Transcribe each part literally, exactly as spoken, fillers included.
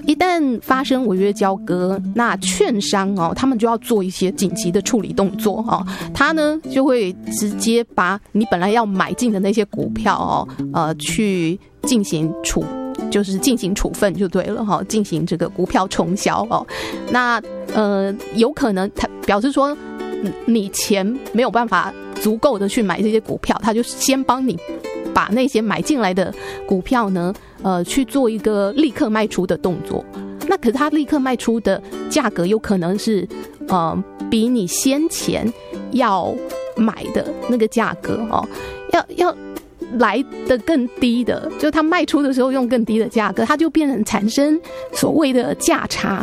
一旦发生违约交割，那券商哦，他们就要做一些紧急的处理动作哦。他呢就会直接把你本来要买进的那些股票哦，呃，去进行处，就是进行处分就对了哈、哦，进行这个股票冲销哦。那呃，有可能他表示说，你钱没有办法足够的去买这些股票，他就先帮你把那些买进来的股票呢，呃，去做一个立刻卖出的动作。那可是他立刻卖出的价格有可能是，呃，比你先前要买的那个价格哦，要要来的更低的，就他卖出的时候用更低的价格，它就变成产生所谓的价差。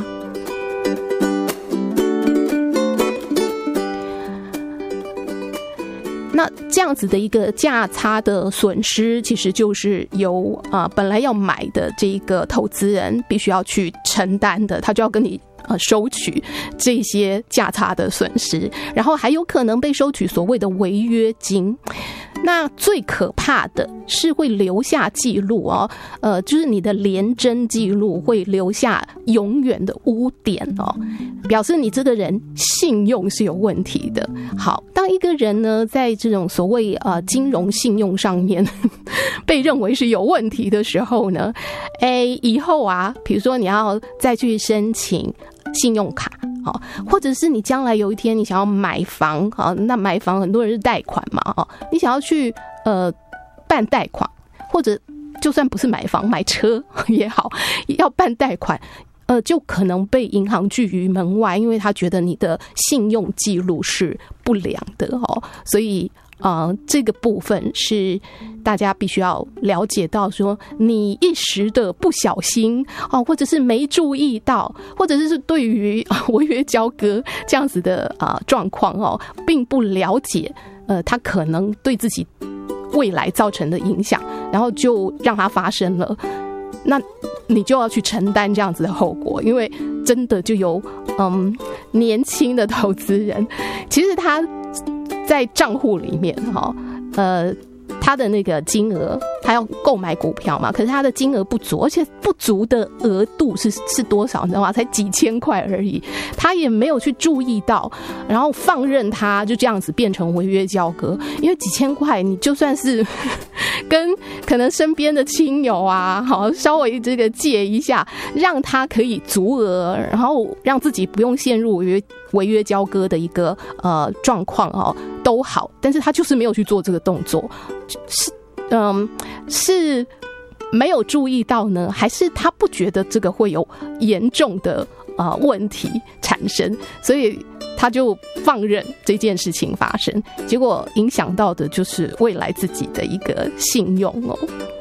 那这样子的一个价差的损失，其实就是由呃本来要买的这个投资人必须要去承担的，他就要跟你呃收取这些价差的损失，然后还有可能被收取所谓的违约金。那最可怕的是会留下记录哦，呃，就是你的联征记录会留下永远的污点哦，表示你这个人信用是有问题的。好，当一个人呢在这种所谓呃金融信用上面被认为是有问题的时候呢，哎，以后啊，比如说你要再去申请信用卡。好，或者是你将来有一天你想要买房，好，那买房很多人是贷款嘛，哦，你想要去呃办贷款，或者就算不是买房买车也好，要办贷款，呃，就可能被银行拒于门外，因为他觉得你的信用记录是不良的哦，所以。呃，这个部分是大家必须要了解到，说你一时的不小心哦，或者是没注意到，或者是对于违约交割这样子的啊状况哦，并不了解，呃，他可能对自己未来造成的影响，然后就让它发生了，那你就要去承担这样子的后果，因为真的就有嗯年轻的投资人，其实他。在账户里面哈，呃，他的那个金额，他要购买股票嘛，可是他的金额不足，而且不足的额度是是多少？你知道吗？才几千块而已，他也没有去注意到，然后放任他就这样子变成违约交割。因为几千块，你就算是跟可能身边的亲友啊，好稍微这个借一下，让他可以足额，然后让自己不用陷入违约违约交割的一个呃状况哦，都好，但是他就是没有去做这个动作，是嗯是没有注意到呢，还是他不觉得这个会有严重的呃问题产生，所以他就放任这件事情发生，结果影响到的就是未来自己的一个信用哦。